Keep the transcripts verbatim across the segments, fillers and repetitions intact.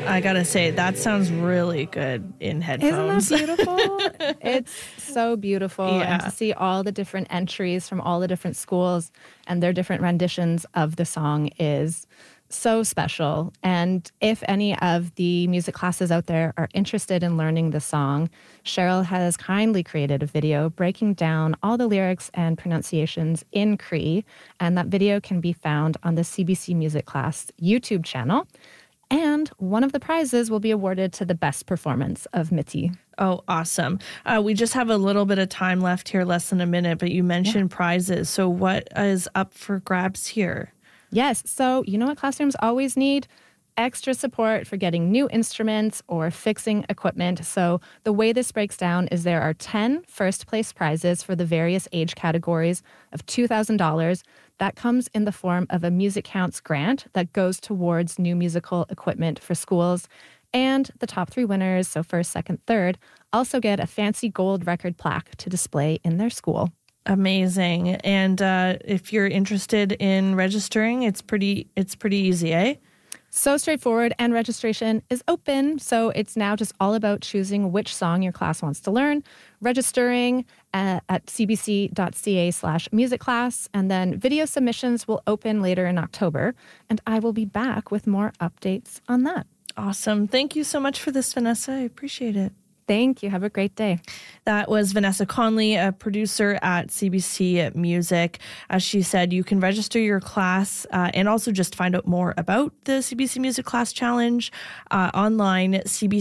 I gotta say, that sounds really good in headphones. Isn't that beautiful? It's so beautiful. Yeah. And to see all the different entries from all the different schools and their different renditions of the song is so special. And if any of the music classes out there are interested in learning the song, Cheryl has kindly created a video breaking down all the lyrics and pronunciations in Cree. And that video can be found on the C B C Music Class YouTube channel. And one of the prizes will be awarded to the best performance of Mitty. Oh, awesome. Uh, we just have a little bit of time left here, less than a minute, but you mentioned yeah. prizes. So what is up for grabs here? Yes. So you know what classrooms always need? Extra support for getting new instruments or fixing equipment. So the way this breaks down is there are ten first place prizes for the various age categories of two thousand dollars. That comes in the form of a Music Counts grant that goes towards new musical equipment for schools. And the top three winners, so first, second, third, also get a fancy gold record plaque to display in their school. Amazing. And uh, if you're interested in registering, it's pretty it's pretty easy, eh? So straightforward, and registration is open. So it's now just all about choosing which song your class wants to learn, registering at, at cbc.ca slash music class, and then video submissions will open later in October. And I will be back with more updates on that. Awesome. Thank you so much for this, Vanessa. I appreciate it. Thank you. Have a great day. That was Vanessa Conley, a producer at C B C Music. As she said, you can register your class uh, and also just find out more about the C B C Music Class Challenge uh, online,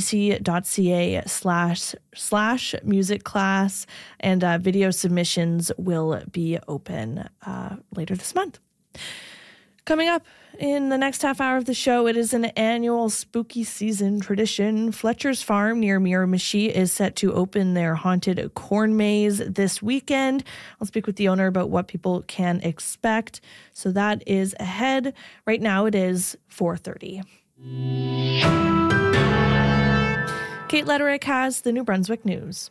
cbc.ca slash slash music class, and uh, video submissions will be open uh, later this month. Coming up in the next half hour of the show, it is an annual spooky season tradition. Fletcher's Farm near Miramichi is set to open their haunted corn maze this weekend. I'll speak with the owner about what people can expect. So that is ahead. Right now it is four thirty. Kate Letterick has the New Brunswick News.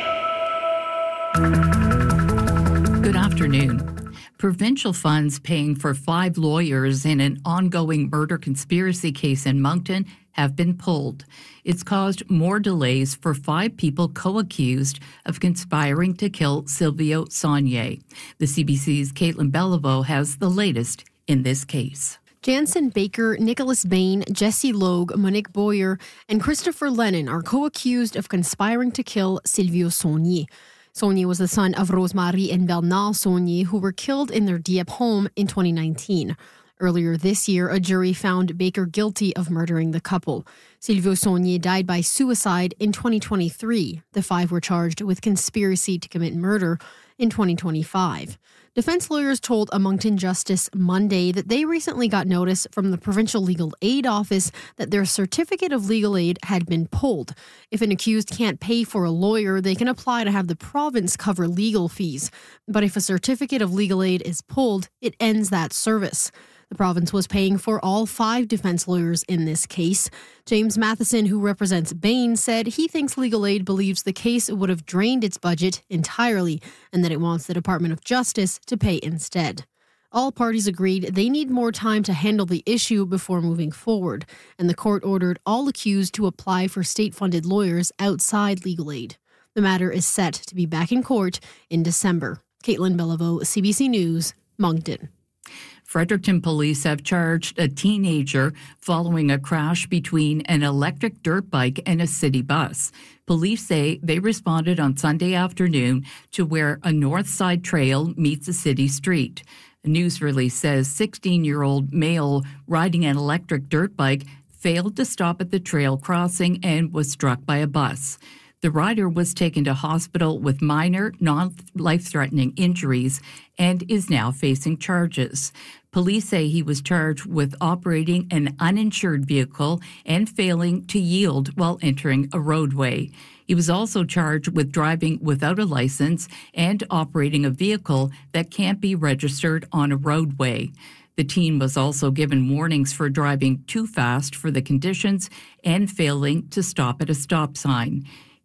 Good afternoon. Provincial funds paying for five lawyers in an ongoing murder conspiracy case in Moncton have been pulled. It's caused more delays for five people co-accused of conspiring to kill Silvio Saunier. The C B C's Caitlin Beliveau has the latest in this case. Jansen Baker, Nicholas Bain, Jesse Logue, Monique Boyer, and Christopher Lennon are co-accused of conspiring to kill Silvio Saunier. Saunier was the son of Rosemary and Bernard Saunier, who were killed in their Dieppe home in twenty nineteen. Earlier this year, a jury found Baker guilty of murdering the couple. Silvio Saunier died by suicide in twenty twenty-three. The five were charged with conspiracy to commit murder in twenty twenty-five. Defense lawyers told a Moncton Justice Monday that they recently got notice from the Provincial Legal Aid Office that their certificate of legal aid had been pulled. If an accused can't pay for a lawyer, they can apply to have the province cover legal fees. But if a certificate of legal aid is pulled, it ends that service. The province was paying for all five defense lawyers in this case. James Matheson, who represents Bain, said he thinks legal aid believes the case would have drained its budget entirely and that it wants the Department of Justice to pay instead. All parties agreed they need more time to handle the issue before moving forward, and the court ordered all accused to apply for state-funded lawyers outside legal aid. The matter is set to be back in court in December. Caitlin Beliveau, C B C News, Moncton. Fredericton police have charged a teenager following a crash between an electric dirt bike and a city bus. Police say they responded on Sunday afternoon to where a north side trail meets a city street. A news release says sixteen-year-old male riding an electric dirt bike failed to stop at the trail crossing and was struck by a bus. The rider was taken to hospital with minor, non-life-threatening injuries and is now facing charges. Police say he was charged with operating an uninsured vehicle and failing to yield while entering a roadway. He was also charged with driving without a license and operating a vehicle that can't be registered on a roadway. The teen was also given warnings for driving too fast for the conditions and failing to stop at a stop sign.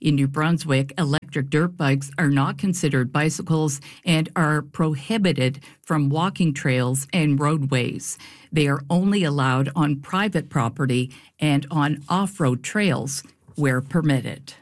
In New Brunswick, electric dirt bikes are not considered bicycles and are prohibited from walking trails and roadways. They are only allowed on private property and on off-road trails where permitted.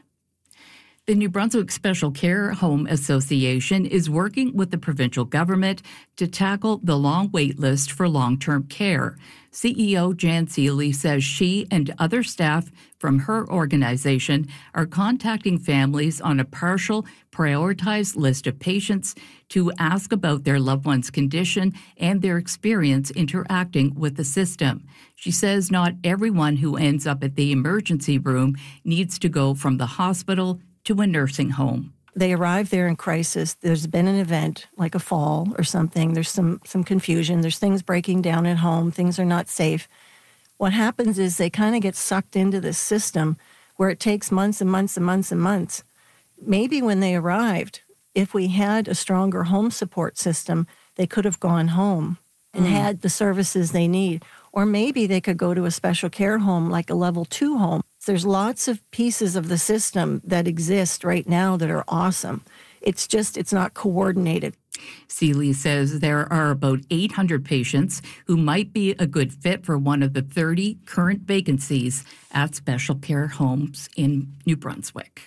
The New Brunswick Special Care Home Association is working with the provincial government to tackle the long wait list for long-term care. C E O Jan Seeley says she and other staff from her organization are contacting families on a partial, prioritized list of patients to ask about their loved one's condition and their experience interacting with the system. She says not everyone who ends up at the emergency room needs to go from the hospital to a nursing home. They arrive there in crisis. There's been an event, like a fall or something. There's some, some confusion. There's things breaking down at home. Things are not safe. What happens is they kind of get sucked into this system where it takes months and months and months and months. Maybe when they arrived, if we had a stronger home support system, they could have gone home and mm. had the services they need. Or maybe they could go to a special care home, like a level two home. There's lots of pieces of the system that exist right now that are awesome. It's just, it's not coordinated. Seeley says there are about eight hundred patients who might be a good fit for one of the thirty current vacancies at special care homes in New Brunswick.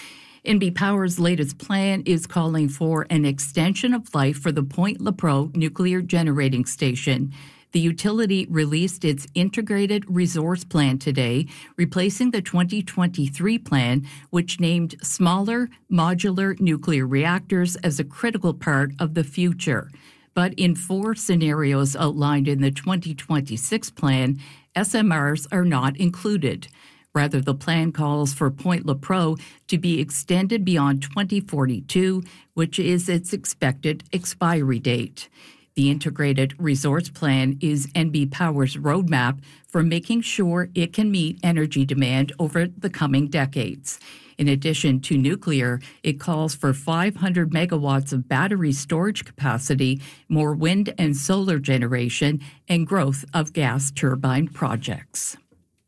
N B Power's latest plan is calling for an extension of life for the Point Lepreau nuclear generating station. The utility released its integrated resource plan today, replacing the twenty twenty-three plan, which named smaller modular nuclear reactors as a critical part of the future. But in four scenarios outlined in the twenty twenty-six plan, S M Rs are not included. Rather, the plan calls for Point Lepreau to be extended beyond twenty forty-two, which is its expected expiry date. The Integrated Resource Plan is N B Power's roadmap for making sure it can meet energy demand over the coming decades. In addition to nuclear, it calls for five hundred megawatts of battery storage capacity, more wind and solar generation, and growth of gas turbine projects.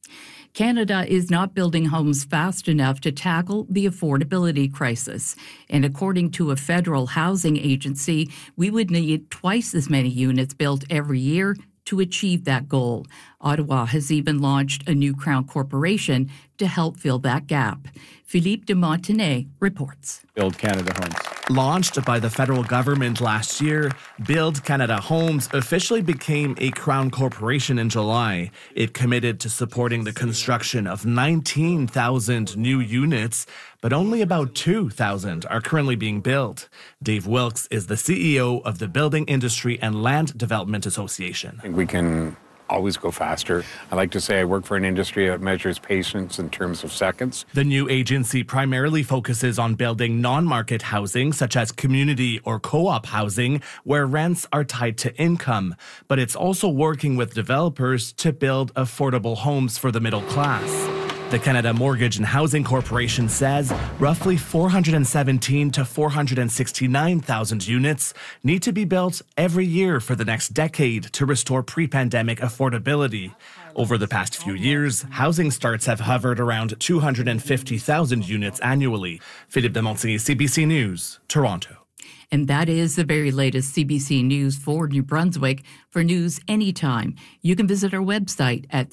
Canada is not building homes fast enough to tackle the affordability crisis. And according to a federal housing agency, we would need twice as many units built every year to achieve that goal. Ottawa has even launched a new Crown corporation to help fill that gap. Philippe de Montenay reports. Build Canada Homes. Launched by the federal government last year, Build Canada Homes officially became a Crown corporation in July. It committed to supporting the construction of nineteen thousand new units, but only about two thousand are currently being built. Dave Wilkes is the C E O of the Building Industry and Land Development Association. I think we can always go faster. I like to say I work for an industry that measures patience in terms of seconds. The new agency primarily focuses on building non-market housing, such as community or co-op housing, where rents are tied to income. But it's also working with developers to build affordable homes for the middle class. The Canada Mortgage and Housing Corporation says roughly four hundred seventeen to four hundred sixty-nine thousand units need to be built every year for the next decade to restore pre-pandemic affordability. Over the past few years, housing starts have hovered around two hundred fifty thousand units annually. Philippe de Montigny, C B C News, Toronto. And that is the very latest C B C News for New Brunswick. For news anytime, you can visit our website at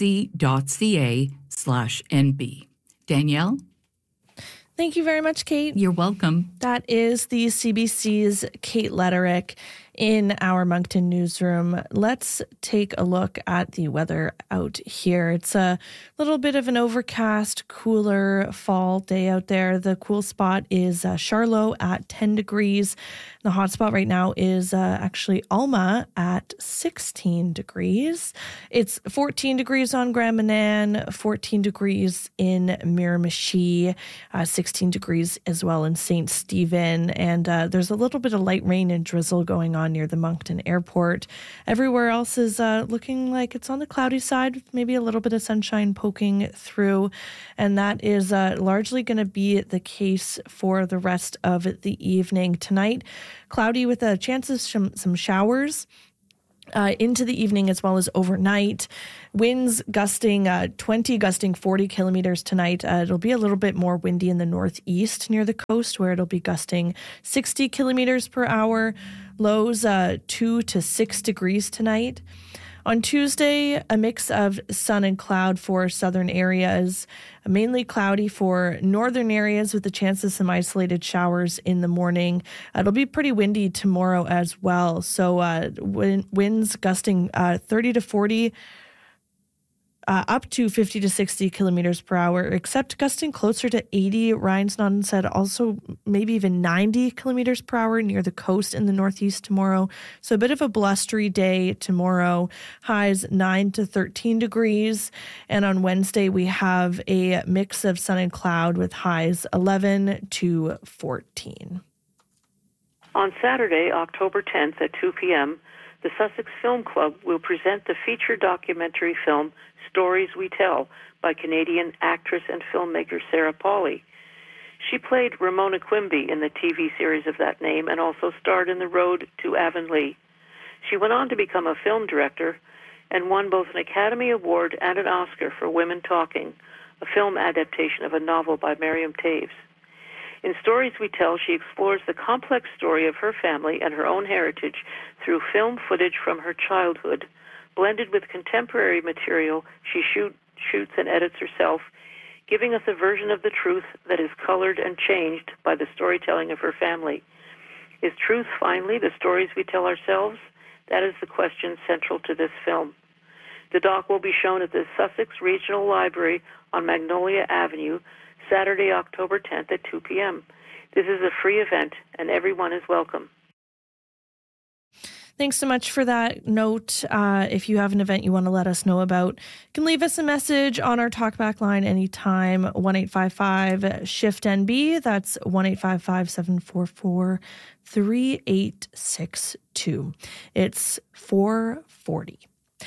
cbc.ca slash NB. Danielle? Thank you very much, Kate. You're welcome. That is the C B C's Kate Letterick in our Moncton newsroom. Let's take a look at the weather out here. It's a little bit of an overcast, cooler fall day out there. The cool spot is uh, Charlotte at ten degrees. The hot spot right now is uh, actually Alma at sixteen degrees. It's fourteen degrees on Grand Manan, fourteen degrees in Miramichi, uh, sixteen degrees as well in Saint Stephen. And uh, there's a little bit of light rain and drizzle going on near the Moncton Airport. Everywhere else is uh, looking like it's on the cloudy side, maybe a little bit of sunshine poking through. And that is uh, largely going to be the case for the rest of the evening. Tonight, cloudy with a chance of some, some showers. Uh, into the evening as well as overnight. Winds gusting uh, twenty, gusting forty kilometers tonight. Uh, it'll be a little bit more windy in the northeast near the coast, where it'll be gusting sixty kilometers per hour. Lows uh, two to six degrees tonight. On Tuesday, a mix of sun and cloud for southern areas, mainly cloudy for northern areas with a chance of some isolated showers in the morning. It'll be pretty windy tomorrow as well. So uh, wind, winds gusting uh, thirty to forty, uh, up to fifty to sixty kilometers per hour, except gusting closer to eighty. Ryan Snodden said also maybe even ninety kilometers per hour near the coast in the northeast tomorrow. So a bit of a blustery day tomorrow. Highs nine to thirteen degrees. And on Wednesday, we have a mix of sun and cloud with highs eleven to fourteen. On Saturday, October tenth at two p.m., the Sussex Film Club will present the feature documentary film Stories We Tell by Canadian actress and filmmaker Sarah Polley. She played Ramona Quimby in the T V series of that name and also starred in The Road to Avonlea. She went on to become a film director and won both an Academy Award and an Oscar for Women Talking, a film adaptation of a novel by Miriam Toews. In Stories We Tell, she explores the complex story of her family and her own heritage through film footage from her childhood. Blended with contemporary material, she shoot, shoots and edits herself, giving us a version of the truth that is colored and changed by the storytelling of her family. Is truth finally the stories we tell ourselves? That is the question central to this film. The doc will be shown at the Sussex Regional Library on Magnolia Avenue, Saturday, October tenth at two p.m. This is a free event, and everyone is welcome. Thanks so much for that note. Uh, if you have an event you want to let us know about, you can leave us a message on our talkback line anytime, one eight five five shift N B. That's one eight five five, seven four four, three eight six two. It's four forty.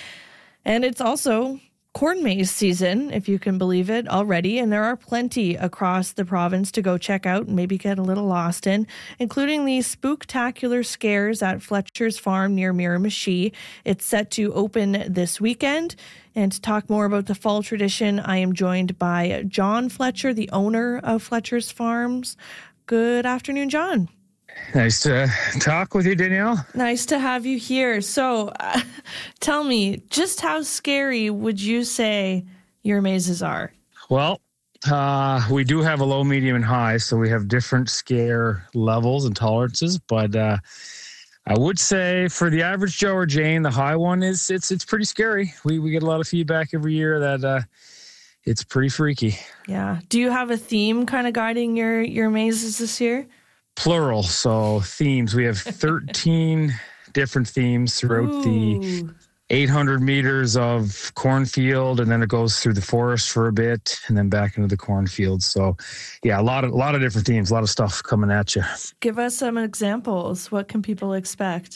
And it's also corn maze season, if you can believe it, already, and there are plenty across the province to go check out and maybe get a little lost in, including the spooktacular scares at Fletcher's Farm near Miramichi. It's set to open this weekend. And to talk more about the fall tradition, I am joined by John Fletcher, the owner of Fletcher's Farms. Good afternoon, John. Nice to talk with you, Danielle. Nice to have you here. So uh, tell me, just how scary would you say your mazes are? Well, uh, we do have a low, medium, and high, so we have different scare levels and tolerances. But uh, I would say for the average Joe or Jane, the high one is it's it's pretty scary. We we get a lot of feedback every year that uh, it's pretty freaky. Yeah. Do you have a theme kind of guiding your your mazes this year? Plural, so themes. We have thirteen different themes throughout Ooh. the eight hundred meters of cornfield, and then it goes through the forest for a bit, and then back into the cornfield. So, yeah, a lot of a lot of different themes, a lot of stuff coming at you. Give us some examples. What can people expect?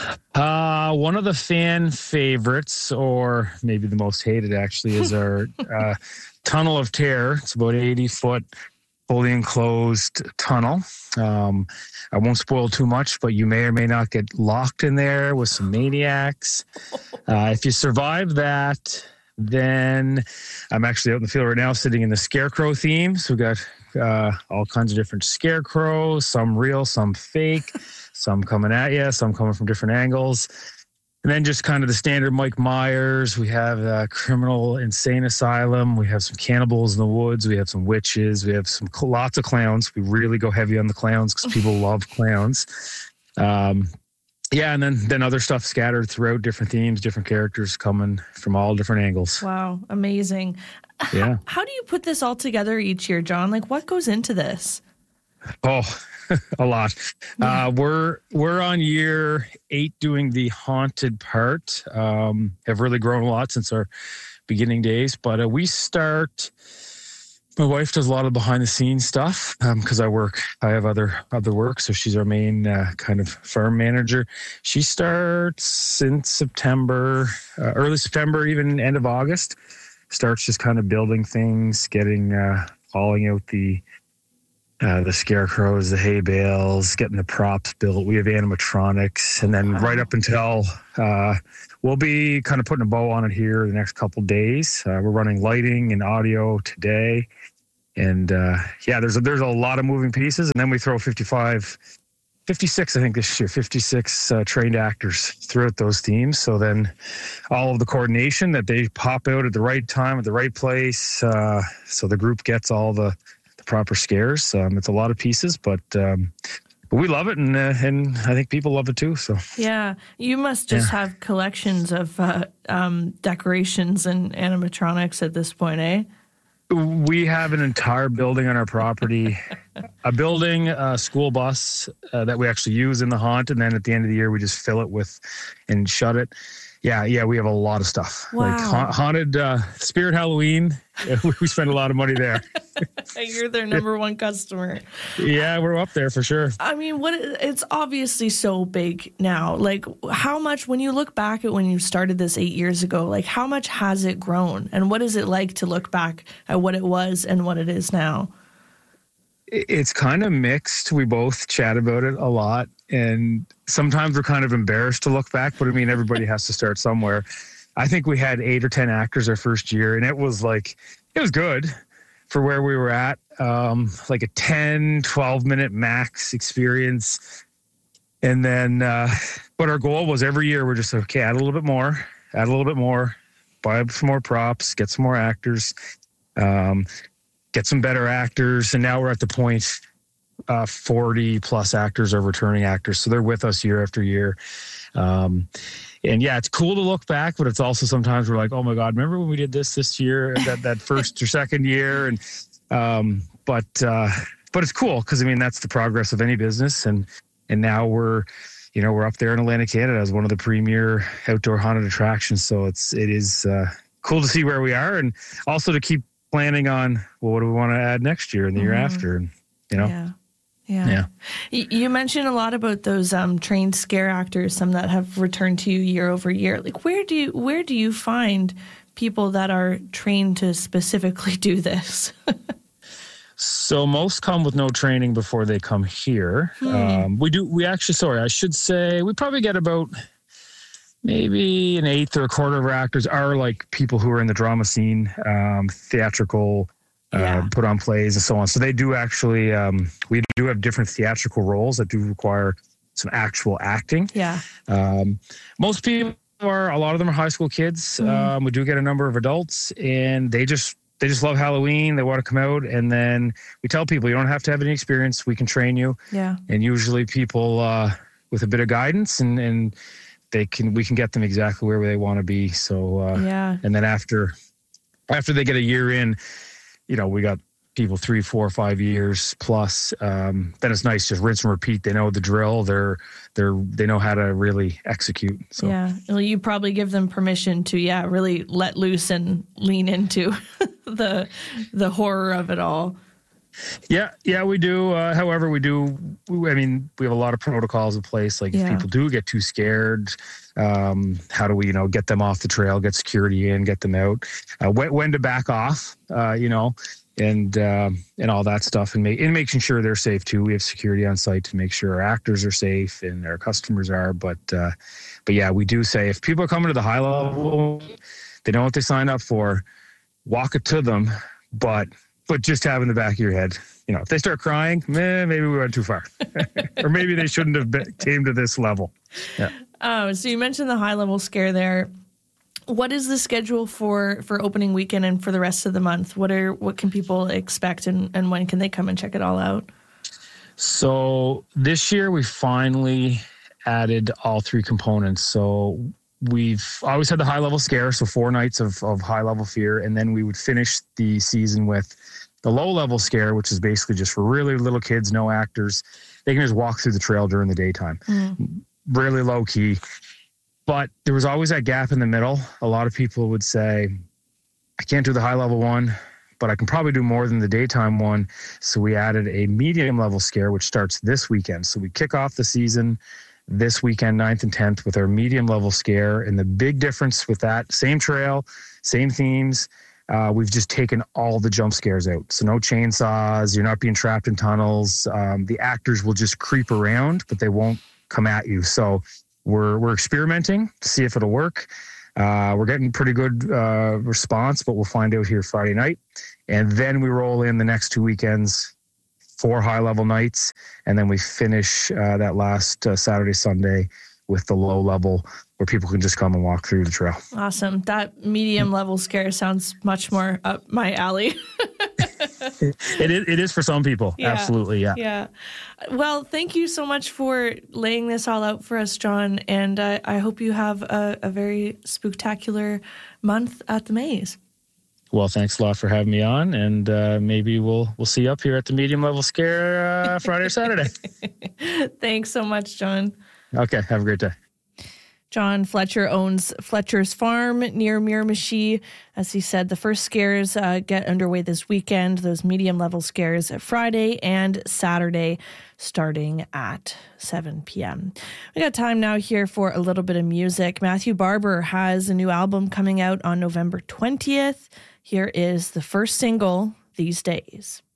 Uh, one of the fan favorites, or maybe the most hated, actually, is our uh, Tunnel of Terror. It's about eighty foot. Fully enclosed tunnel. Um, I won't spoil too much, but you may or may not get locked in there with some maniacs. Uh, if you survive that, then I'm actually out in the field right now sitting in the scarecrow theme. So we've got uh, all kinds of different scarecrows, some real, some fake, some coming at you, some coming from different angles. And then just kind of the standard Mike Myers. We have a criminal insane asylum. We have some cannibals in the woods. We have some witches. We have some lots of clowns. We really go heavy on the clowns because people love clowns. Um, yeah, and then then other stuff scattered throughout, different themes, different characters coming from all different angles. Wow, amazing. Yeah. How, how do you put this all together each year, John? Like, what goes into this? Oh, a lot. Uh, we're we're on year eight doing the haunted part. Um, have really grown a lot since our beginning days, but uh, we start. My wife does a lot of behind the scenes stuff because um, I work. I have other other work, so she's our main uh, kind of farm manager. She starts in September, uh, early September, even end of August. Starts just kind of building things, getting uh, hauling out the uh, the scarecrows, the hay bales, getting the props built. We have animatronics. And then wow. right up until uh, we'll be kind of putting a bow on it here the next couple days. Uh, we're running lighting and audio today. And uh, yeah, there's a, there's a lot of moving pieces. And then we throw fifty-five, fifty-six, I think this year, fifty-six uh, trained actors throughout those teams. So then all of the coordination that they pop out at the right time, at the right place. Uh, so the group gets all the, the proper scares. Um, it's a lot of pieces, but um, but we love it. And, uh, and I think people love it too. So yeah, you must just yeah. have collections of uh, um, decorations and animatronics at this point, eh? We have an entire building on our property, a building, a school bus uh, that we actually use in the haunt. And then at the end of the year, we just fill it with and shut it. Yeah, yeah, we have a lot of stuff. Wow. Like ha- haunted uh, Spirit Halloween. We spend a lot of money there. You're their number one customer. Yeah, we're up there for sure. I mean, what it's obviously so big now. Like, how much, when you look back at when you started this eight years ago, like how much has it grown? And what is it like to look back at what it was and what it is now? It's kind of mixed. We both chat about it a lot. And sometimes we're kind of embarrassed to look back, but I mean, everybody has to start somewhere. I think we had eight or ten actors our first year, and it was like, it was good for where we were at. Um, like a ten, twelve minute max experience. And then, uh, but our goal was every year we're just, okay, add a little bit more, add a little bit more, buy some more props, get some more actors, um, get some better actors. And now we're at the point, uh, forty plus actors are returning actors. So they're with us year after year. Um, and yeah, it's cool to look back, but it's also sometimes we're like, oh my God, remember when we did this this year, that, that first or second year? And, um, but, uh, but it's cool. Cause I mean, that's the progress of any business. And, and now we're, you know, we're up there in Atlantic Canada as one of the premier outdoor haunted attractions. So it's, it is, uh, cool to see where we are, and also to keep planning on, well, what do we want to add next year and the mm-hmm. year after? And, you know, yeah. Yeah. yeah. You mentioned a lot about those um, trained scare actors, some that have returned to you year over year. Like, where do you, where do you find people that are trained to specifically do this? So most come with no training before they come here. Hmm. Um, we do, we actually, sorry, I should say, we probably get about maybe an eighth or a quarter of our actors are like people who are in the drama scene, um, theatrical, Yeah. Uh, put on plays and so on. So they do actually, um, we do have different theatrical roles that do require some actual acting. Yeah. Um, most people are, a lot of them are high school kids. Mm. Um, we do get a number of adults, and they just, they just love Halloween. They want to come out, and then we tell people, you don't have to have any experience. We can train you. Yeah. And usually people, uh, with a bit of guidance and, and they can, we can get them exactly where they want to be. So, uh, yeah. And then after, after they get a year in, you know, we got people three, four, five years plus. Um, then it's nice, just rinse and repeat. They know the drill. They're, they're, they know how to really execute. So. Yeah. Well, you probably give them permission to, yeah, really let loose and lean into the, the horror of it all. Yeah. Yeah, we do. Uh, however, we do, we, I mean, we have a lot of protocols in place. Like if yeah. people do get too scared, um, how do we, you know, get them off the trail, get security in, get them out, uh, when, when to back off, uh, you know, and, um, and all that stuff, and make, and making sure they're safe too. We have security on site to make sure our actors are safe and our customers are, but, uh, but yeah, we do say if people are coming to the high level, they know what they signed up for, walk it to them, but But just have in the back of your head, you know, if they start crying, meh, maybe we went too far. Or maybe they shouldn't have been, came to this level. Yeah. Oh, so you mentioned the high level scare there. What is the schedule for, for opening weekend and for the rest of the month? What are what can people expect, and, and when can they come and check it all out? So this year we finally added all three components. So we've always had the high level scare, so four nights of, of high level fear, and then we would finish the season with the low level scare, which is basically just for really little kids, no actors. They can just walk through the trail during the daytime. Mm. Really low key. But there was always that gap in the middle. A lot of people would say, I can't do the high level one, but I can probably do more than the daytime one. So we added a medium level scare, which starts this weekend. So we kick off the season this weekend, ninth and tenth, with our medium level scare. And the big difference with that, same trail, same themes, Uh, we've just taken all the jump scares out. So no chainsaws, you're not being trapped in tunnels. Um, the actors will just creep around, but they won't come at you. So we're we're experimenting to see if it'll work. Uh, we're getting pretty good uh, response, but we'll find out here Friday night. And then we roll in the next two weekends, four high-level nights, and then we finish uh, that last uh, Saturday, Sunday with the low level where people can just come and walk through the trail. Awesome. That medium level scare sounds much more up my alley. it, is, it is for some people. Yeah. Absolutely. Yeah. Yeah. Well, thank you so much for laying this all out for us, John. And uh, I hope you have a, a very spooktacular month at the Maze. Well, thanks a lot for having me on, and uh, maybe we'll we'll see you up here at the medium level scare uh, Friday or Saturday. Thanks so much, John. Okay, have a great day. John Fletcher owns Fletcher's Farm near Miramichi. As he said, the first scares uh, get underway this weekend, those medium-level scares at Friday and Saturday starting at seven p.m. We got time now here for a little bit of music. Matthew Barber has a new album coming out on November twentieth. Here is the first single, These Days.